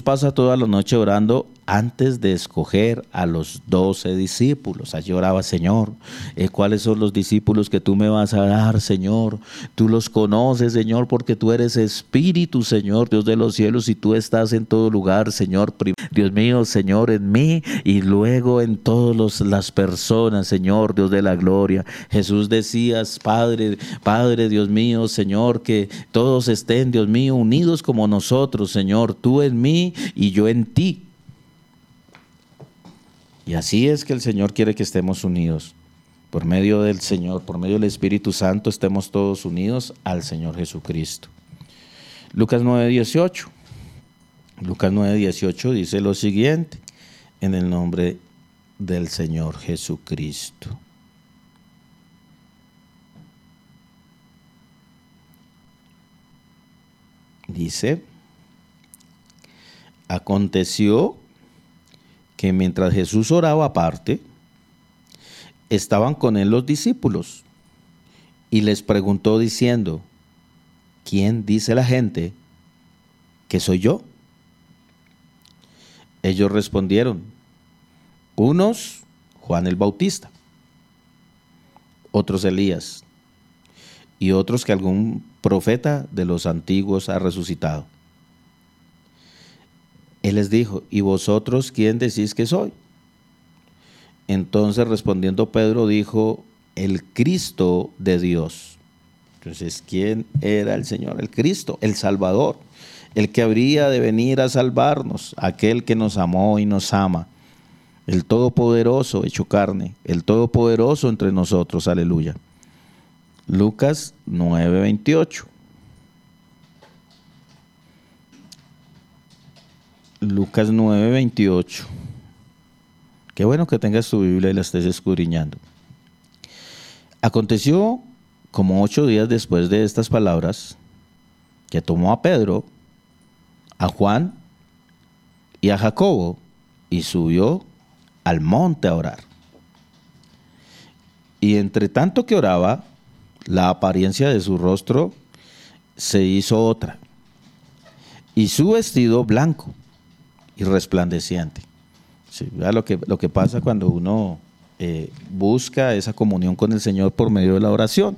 pasa toda la noche orando antes de escoger a los 12 discípulos. Allí oraba: Señor, ¿cuáles son los discípulos que tú me vas a dar, Señor? Tú los conoces, Señor, porque tú eres Espíritu, Señor, Dios de los cielos, y tú estás en todo lugar, Señor. Dios mío, Señor, en mí y luego en todas las personas, Señor, Dios de la gloria. Jesús decías: Padre, Dios mío, Señor, que todos estén, Dios mío, unidos como nosotros, Señor, tú en mí y yo en ti. Y así es que el Señor quiere que estemos unidos. Por medio del Señor, por medio del Espíritu Santo, estemos todos unidos al Señor Jesucristo. Lucas 9:18. Lucas 9:18 dice lo siguiente: en el nombre del Señor Jesucristo. Dice: aconteció que mientras Jesús oraba aparte, estaban con él los discípulos, y les preguntó diciendo: ¿quién dice la gente que soy yo? Ellos respondieron: unos, Juan el Bautista, otros Elías, y otros que algún profeta de los antiguos ha resucitado. Él les dijo: ¿y vosotros quién decís que soy? Entonces, respondiendo Pedro, dijo: el Cristo de Dios. Entonces, ¿quién era el Señor? El Cristo, el Salvador, el que habría de venir a salvarnos, aquel que nos amó y nos ama, el Todopoderoso hecho carne, el Todopoderoso entre nosotros, aleluya. Lucas 9:28. Lucas 9:28. Qué bueno que tengas tu Biblia y la estés escudriñando. Aconteció, como 8 días después de estas palabras, que tomó a Pedro, a Juan y a Jacobo y subió al monte a orar. Y entre tanto que oraba, la apariencia de su rostro se hizo otra, y su vestido blanco y resplandeciente. Sí, vea lo que pasa cuando uno busca esa comunión con el Señor por medio de la oración.